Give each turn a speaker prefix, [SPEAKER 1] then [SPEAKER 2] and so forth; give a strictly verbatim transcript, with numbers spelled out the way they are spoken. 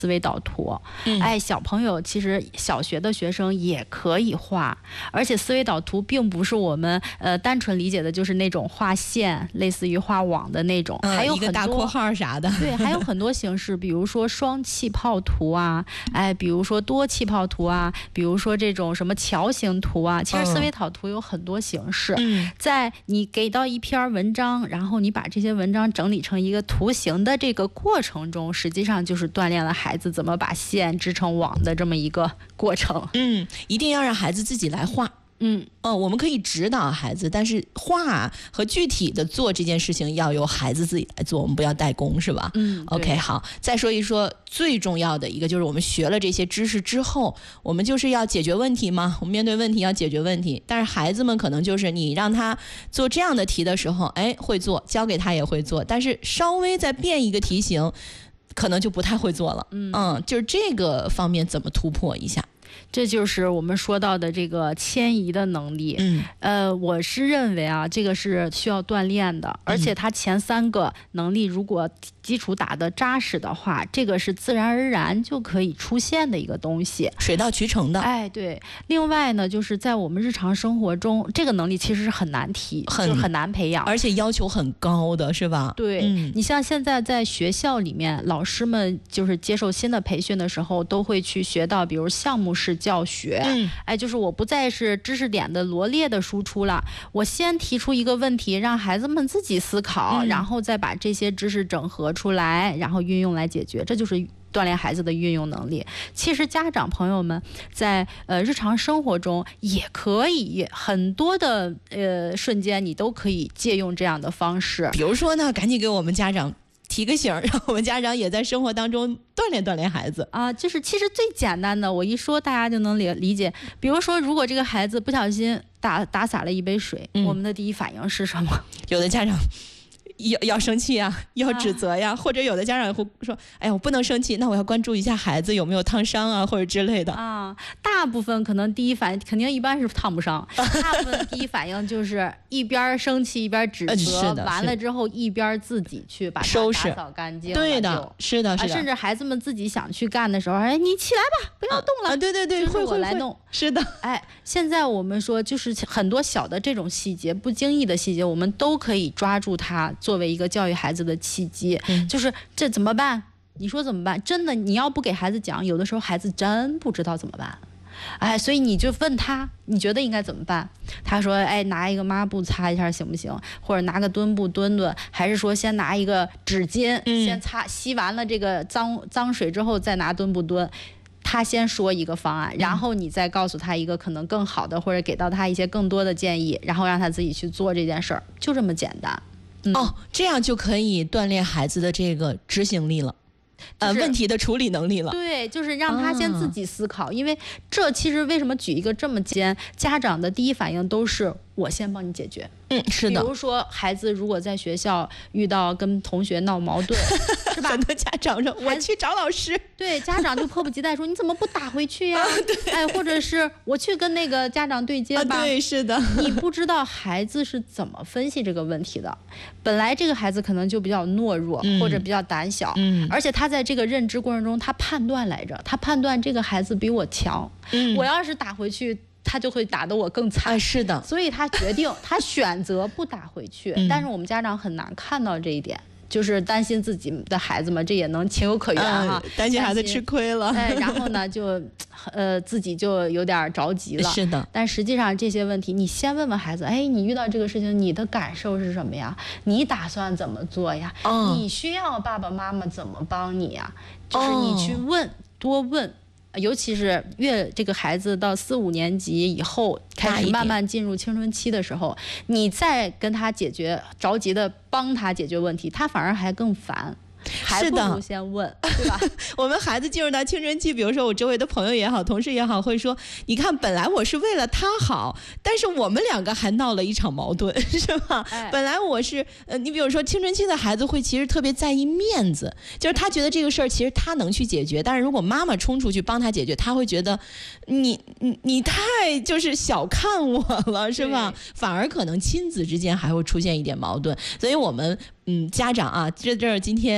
[SPEAKER 1] 思维导图，
[SPEAKER 2] 嗯、
[SPEAKER 1] 哎，小朋友其实小学的学生也可以画，而且思维导图并不是我们呃单纯理解的，就是那种画线，类似于画网的那种，
[SPEAKER 2] 嗯、
[SPEAKER 1] 还有
[SPEAKER 2] 一个大括号啥的，
[SPEAKER 1] 对，还有很多形式，比如说双气泡图啊，哎，比如说多气泡图啊，比如说这种什么桥形图啊，其实思维导图有很多形式，
[SPEAKER 2] 嗯、
[SPEAKER 1] 在你给到一篇文章，然后你把这些文章整理成一个图形的这个过程中，实际上就是锻炼了孩子怎么把线织成网的这么一个过程。
[SPEAKER 2] 嗯，一定要让孩子自己来画。
[SPEAKER 1] 嗯，
[SPEAKER 2] 哦，我们可以指导孩子，但是画和具体的做这件事情要由孩子自己来做，我们不要代工，是吧？
[SPEAKER 1] 嗯
[SPEAKER 2] ，OK， 好，再说一说最重要的一个，就是我们学了这些知识之后，我们就是要解决问题嘛，我们面对问题要解决问题。但是孩子们可能就是你让他做这样的题的时候，哎，会做，教给他也会做，但是稍微再变一个题型，可能就不太会做了。
[SPEAKER 1] 嗯，
[SPEAKER 2] 嗯，就是这个方面怎么突破一下？
[SPEAKER 1] 这就是我们说到的这个迁移的能力。
[SPEAKER 2] 嗯，
[SPEAKER 1] 呃，我是认为啊，这个是需要锻炼的，而且它前三个能力如果基础打得扎实的话，这个是自然而然就可以出现的一个东西，
[SPEAKER 2] 水到渠成的。
[SPEAKER 1] 哎，对。另外呢，就是在我们日常生活中，这个能力其实是很难提，
[SPEAKER 2] 很
[SPEAKER 1] 就是很难培养，
[SPEAKER 2] 而且要求很高的，是吧？
[SPEAKER 1] 对、嗯、你像现在在学校里面，老师们就是接受新的培训的时候，都会去学到，比如项目式教学，
[SPEAKER 2] 嗯，
[SPEAKER 1] 哎，就是我不再是知识点的罗列的输出了，我先提出一个问题，让孩子们自己思考，嗯、然后再把这些知识整合出来，然后运用来解决，这就是锻炼孩子的运用能力。其实家长朋友们在呃日常生活中也可以很多的呃瞬间，你都可以借用这样的方式。
[SPEAKER 2] 比如说呢，赶紧给我们家长提个醒，让我们家长也在生活当中锻炼锻炼孩子
[SPEAKER 1] 啊。就是其实最简单的，我一说大家就能理理解。比如说，如果这个孩子不小心打打洒了一杯水，嗯、我们的第一反应是什么？
[SPEAKER 2] 有的家长要要生气呀、啊，要指责呀、啊，或者有的家长会说：“哎呀，我不能生气，那我要关注一下孩子有没有烫伤啊，或者之类的。”
[SPEAKER 1] 啊，大部分可能第一反应肯定一般是烫不伤，大部分第一反应就是一边生气一边指责，
[SPEAKER 2] 嗯、
[SPEAKER 1] 完了之后一边自己去把它打扫干净。
[SPEAKER 2] 对的，是的，是的、
[SPEAKER 1] 啊。甚至孩子们自己想去干的时候，哎，你起来吧，不要动了。
[SPEAKER 2] 啊，对对对，
[SPEAKER 1] 就是我来弄。
[SPEAKER 2] 是的，
[SPEAKER 1] 哎，现在我们说就是很多小的这种细节，不经意的细节，我们都可以抓住它，作为一个教育孩子的契机。嗯、就是这怎么办？你说怎么办？真的，你要不给孩子讲，有的时候孩子真不知道怎么办。哎，所以你就问他，你觉得应该怎么办？他说，哎，拿一个抹布擦一下行不行？或者拿个墩布墩墩，还是说先拿一个纸巾，嗯、先擦，吸完了这个脏脏水之后再拿墩布墩。他先说一个方案，然后你再告诉他一个可能更好的，或者给到他一些更多的建议，然后让他自己去做这件事儿，就这么简单。
[SPEAKER 2] 嗯、哦，这样就可以锻炼孩子的这个执行力了。呃，问题的处理能力了。
[SPEAKER 1] 对，就是让他先自己思考，啊、因为这其实为什么举一个这么简，家长的第一反应都是我先帮你解决。
[SPEAKER 2] 嗯，是的。
[SPEAKER 1] 比如说，孩子如果在学校遇到跟同学闹矛盾，是吧？
[SPEAKER 2] 很多家长说我去找老师，
[SPEAKER 1] 对，家长就迫不及待说你怎么不打回去呀、啊？
[SPEAKER 2] 对，
[SPEAKER 1] 哎，或者是我去跟那个家长对接吧。
[SPEAKER 2] 啊、对，是的。
[SPEAKER 1] 你不知道孩子是怎么分析这个问题的。本来这个孩子可能就比较懦弱，嗯、或者比较胆小，嗯，而且他在这个认知过程中，他判断来着，他判断这个孩子比我强，嗯，我要是打回去，他就会打得我更惨。
[SPEAKER 2] 哎，是的，
[SPEAKER 1] 所以他决定，他选择不打回去。嗯、但是我们家长很难看到这一点，就是担心自己的孩子们，这也能情有可原哈、
[SPEAKER 2] 嗯。担心孩子吃亏了，
[SPEAKER 1] 哎，然后呢，就呃自己就有点着急了。
[SPEAKER 2] 是的，
[SPEAKER 1] 但实际上这些问题，你先问问孩子，哎，你遇到这个事情，你的感受是什么呀？你打算怎么做呀？哦、你需要爸爸妈妈怎么帮你呀？就是你去问，哦、多问。尤其是越这个孩子到四五年级以后，开始慢慢进入青春期的时候，你再跟他解决，着急的帮他解决问题，他反而还更烦。还不如先问，对吧？
[SPEAKER 2] 我们孩子进入到青春期，比如说我周围的朋友也好，同事也好，会说：“你看，本来我是为了他好，但是我们两个还闹了一场矛盾，是吧？哎、本来我是呃，你比如说青春期的孩子会其实特别在意面子，就是他觉得这个事儿其实他能去解决，但是如果妈妈冲出去帮他解决，他会觉得你你你太就是小看我了，是吧？反而可能亲子之间还会出现一点矛盾，所以我们嗯家长啊，这这是今天。